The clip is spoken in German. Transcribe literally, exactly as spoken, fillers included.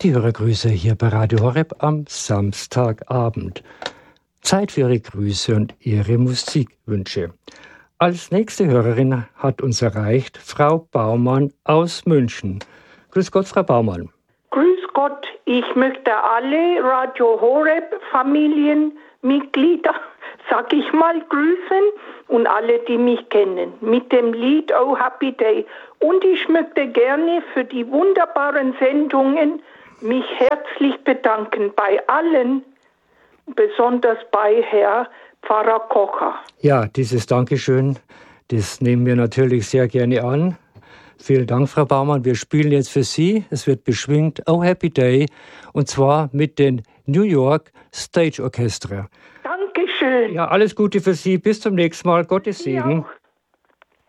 Die Hörergrüße hier bei Radio Horeb am Samstagabend. Zeit für Ihre Grüße und Ihre Musikwünsche. Als nächste Hörerin hat uns erreicht Frau Baumann aus München. Grüß Gott, Frau Baumann. Grüß Gott, ich möchte alle Radio Horeb Familienmitglieder, sag ich mal, grüßen und alle, die mich kennen, mit dem Lied Oh Happy Day. Und ich möchte gerne für die wunderbaren Sendungen mich herzlich bedanken bei allen, besonders bei Herr Pfarrer Kocher. Ja, dieses Dankeschön, das nehmen wir natürlich sehr gerne an. Vielen Dank, Frau Baumann. Wir spielen jetzt für Sie, es wird beschwingt, Oh Happy Day, und zwar mit den New York Stage Orchestra. Dankeschön. Ja, alles Gute für Sie. Bis zum nächsten Mal. Gottes Segen. Ja.